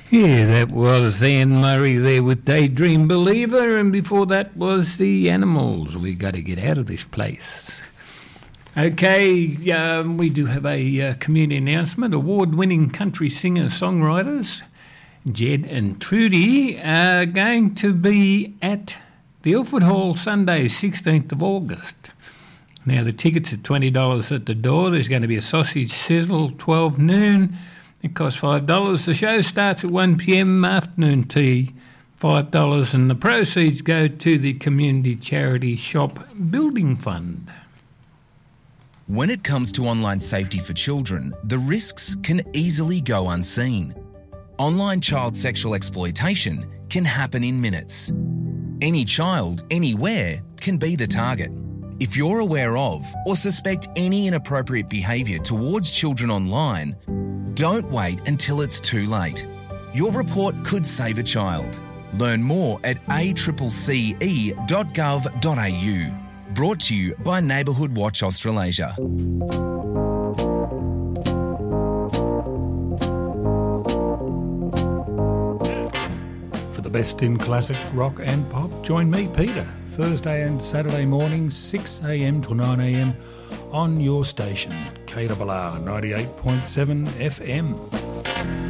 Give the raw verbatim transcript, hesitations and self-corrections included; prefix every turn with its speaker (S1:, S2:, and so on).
S1: Yeah, that was Anne Murray there with Daydream Believer, and before that was the Animals. We got to get out of this place. Okay, um, we do have a uh, community announcement. Award-winning country singer-songwriters Jed and Trudy are going to be at the Ilford Hall Sunday, sixteenth of August. Now, the tickets are twenty dollars at the door. There's going to be a sausage sizzle, twelve noon. It costs five dollars. The show starts at one p.m, afternoon tea, five dollars, and the proceeds go to the community charity shop building fund.
S2: When it comes to online safety for children, the risks can easily go unseen. Online child sexual exploitation can happen in minutes. Any child, anywhere, can be the target. If you're aware of or suspect any inappropriate behaviour towards children online, don't wait until it's too late. Your report could save a child. Learn more at a c c c e dot gov dot a u. Brought to you by Neighbourhood Watch Australasia.
S3: For the best in classic rock and pop, join me, Peter, Thursday and Saturday mornings, six a.m. till nine a.m. on your station, K R R ninety-eight point seven F M.